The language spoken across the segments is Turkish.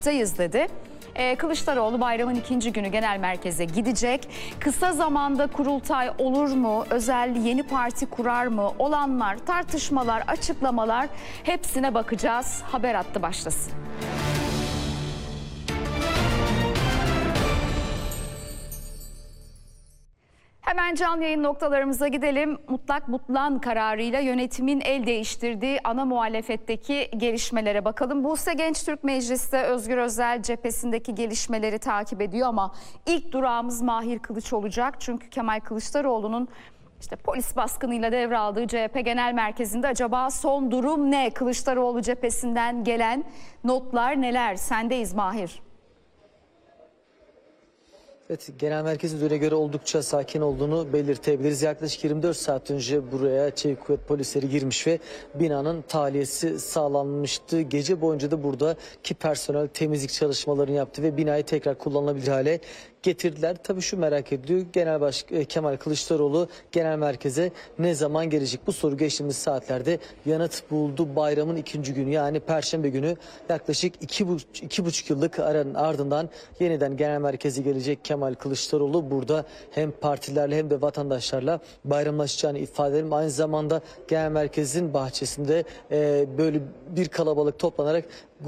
Dedi. Kılıçdaroğlu bayramın ikinci günü genel merkeze gidecek. Kısa zamanda kurultay olur mu? Özel yeni parti kurar mı? Olanlar, tartışmalar, açıklamalar hepsine bakacağız. Haber hattı başlasın. Hemen canlı yayın noktalarımıza gidelim. Mutlak butlan kararıyla yönetimin el değiştirdiği ana muhalefetteki gelişmelere bakalım. Buse Gençtürk Meclis'te Özgür Özel cephesindeki gelişmeleri takip ediyor ama ilk durağımız Mahir Kılıç olacak. Çünkü Kemal Kılıçdaroğlu'nun polis baskınıyla devraldığı CHP Genel Merkezi'nde acaba son durum ne? Kılıçdaroğlu cephesinden gelen notlar neler? Sendeyiz Mahir. Evet, genel merkezin düne göre oldukça sakin olduğunu belirtebiliriz. Yaklaşık 24 saat önce buraya Çevik Kuvvet polisleri girmiş ve binanın tahliyesi sağlanmıştı. Gece boyunca da buradaki personel temizlik çalışmalarını yaptı ve binayı tekrar kullanılabilir hale getirdiler. Tabii şu merak ediliyor. Kemal Kılıçdaroğlu genel merkeze ne zaman gelecek? Bu soru geçtiğimiz saatlerde yanıt buldu. Bayramın ikinci günü, yani Perşembe günü, yaklaşık iki buçuk yıllık aranın ardından yeniden genel merkeze gelecek Kemal Kılıçdaroğlu. Burada hem partilerle hem de vatandaşlarla bayramlaşacağını ifade edelim. Aynı zamanda genel merkezin bahçesinde böyle bir kalabalık toplanarak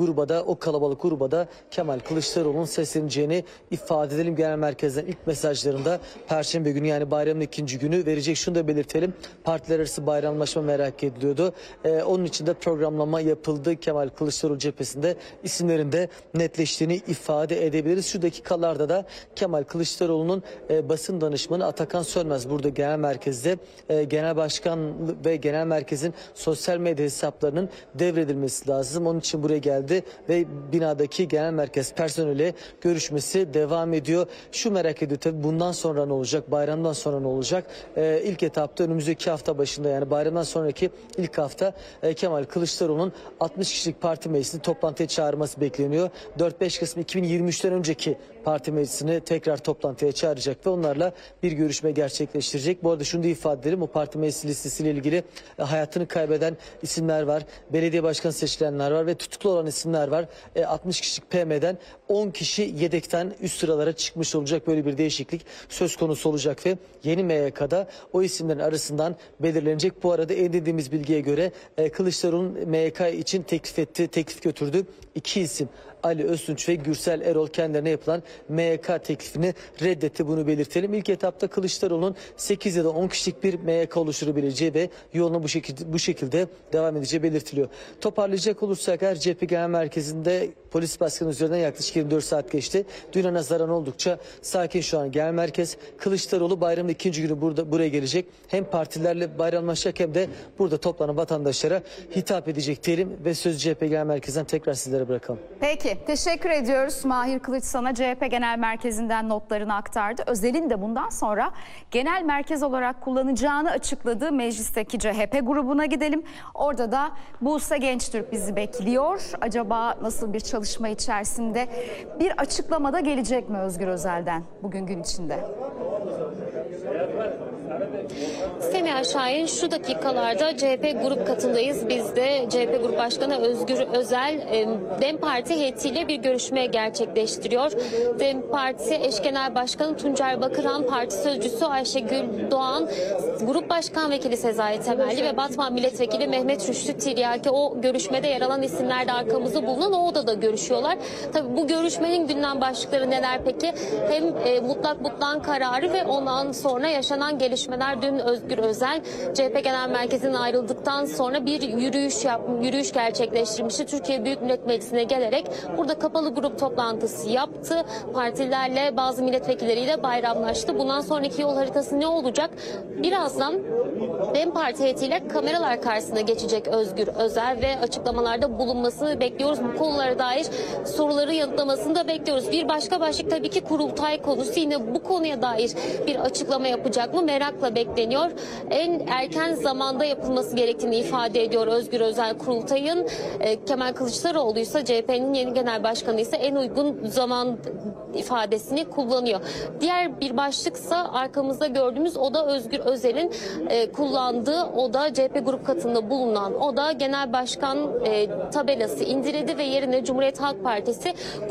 o kalabalık gruba da Kemal Kılıçdaroğlu'nun sesleneceğini ifade edelim. Genel merkezden ilk mesajlarında Perşembe günü, yani bayramın ikinci günü verecek. Şunu da belirtelim. Partiler arası bayramlaşma merak ediliyordu. Onun için de programlama yapıldı. Kemal Kılıçdaroğlu cephesinde isimlerin de netleştiğini ifade edebiliriz. Şu dakikalarda da Kemal Kılıçdaroğlu'nun basın danışmanı Atakan Sönmez burada genel merkezde. Genel başkan ve genel merkezin sosyal medya hesaplarının devredilmesi lazım. Onun için buraya geldi ve binadaki genel merkez personeli görüşmesi devam ediyor. Şu merak ediyor tabii, bundan sonra ne olacak? Bayramdan sonra ne olacak? İlk etapta önümüzdeki hafta başında, yani bayramdan sonraki ilk hafta Kemal Kılıçdaroğlu'nun 60 kişilik parti meclisini toplantıya çağırması bekleniyor. 4-5 Kasım 2023'ten önceki parti meclisini tekrar toplantıya çağıracak ve onlarla bir görüşme gerçekleştirecek. Bu arada şunu da ifade edelim. O parti meclisi listesiyle ilgili hayatını kaybeden isimler var. Belediye başkanı seçilenler var ve tutuklu olan isimler var. 60 kişilik PM'den 10 kişi yedekten üst sıralara çıkmış olacak. Böyle bir değişiklik söz konusu olacak ve yeni MYK'da o isimlerin arasından belirlenecek. Bu arada edindiğimiz bilgiye göre Kılıçdaroğlu'nun MYK için teklif götürdü. 2 isim, Ali Öztunç ve Gürsel Erol, kendilerine yapılan MYK teklifini reddetti, bunu belirtelim. İlk etapta Kılıçdaroğlu'nun 8 ya da 10 kişilik bir MYK oluşturabileceği ve yoluna bu şekilde devam edeceği belirtiliyor. Toparlayacak olursak, eğer CHP Genel Merkezi'nde polis baskını üzerinden yaklaşık 24 saat geçti. Düne nazaran oldukça sakin şu an genel merkez. Kılıçdaroğlu bayramın ikinci günü buraya gelecek. Hem partilerle bayramlaşacak hem de burada toplanan vatandaşlara hitap edecek diyelim ve sözü CHP Genel Merkezi'nden tekrar sizlere bırakalım. Peki, teşekkür ediyoruz. Mahir Kılıç sana CHP Genel Merkezi'nden notlarını aktardı. Özel'in de bundan sonra genel merkez olarak kullanacağını açıkladığı meclisteki CHP grubuna gidelim. Orada da Buse Gençtürk bizi bekliyor. Acaba nasıl bir çalışma içerisinde bir açıklamada gelecek mi Özgür Özel'den bugün gün içinde? Semiha Şahin, şu dakikalarda CHP grup katındayız. Biz de CHP Grup Başkanı Özgür Özel DEM Parti heyetiyle bir görüşme gerçekleştiriyor. DEM Parti Eş Genel Başkanı Tuncer Bakırhan, Parti Sözcüsü Ayşegül Doğan, Grup Başkan Vekili Sezai Temelli ve Batman Milletvekili Mehmet Rüştü Tiryaki, o görüşmede yer alan isimler de arkamızda bulunan o odada görüşüyorlar. Tabii bu görüşmenin gündem başlıkları neler peki? Hem mutlak butlan kararı ve ondan sonra yaşanan gelişmeler. Dün Özgür Özel CHP Genel Merkezi'nden ayrıldıktan sonra bir yürüyüş gerçekleştirmişti. Türkiye Büyük Millet Meclisi'ne gelerek burada kapalı grup toplantısı yaptı. Partilerle, bazı milletvekilleriyle bayramlaştı. Bundan sonraki yol haritası ne olacak? Birazdan DEM Parti heyetiyle kameralar karşısına geçecek Özgür Özel ve açıklamalarda bulunmasını bekliyoruz. Bu konulara dair soruları yanıtlamasını da bekliyoruz. Bir başka başlık tabii ki kurultay konusu. Yine bu konuya dair bir açıklama yapacak mı? Merakla bekleniyor. En erken zamanda yapılması gerektiğini ifade ediyor Özgür Özel kurultayın. Kemal Kılıçdaroğlu ise CHP'nin yeni genel başkanı ise en uygun zaman ifadesini kullanıyor. Diğer bir başlıksa arkamızda gördüğümüz, o da Özgür Özel'in kullandığı, o da CHP grup katında bulunan, o da genel başkan tabelası indirildi ve yerine Cumhuriyet Halk Partisi